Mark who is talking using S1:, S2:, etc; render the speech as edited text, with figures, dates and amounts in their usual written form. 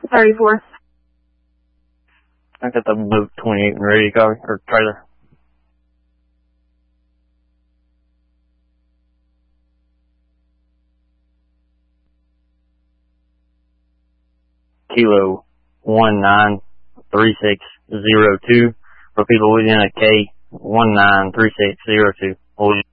S1: 34.
S2: I got the blue 28 and ready to go, or trailer. Kilo 193602 for people within a K 193602.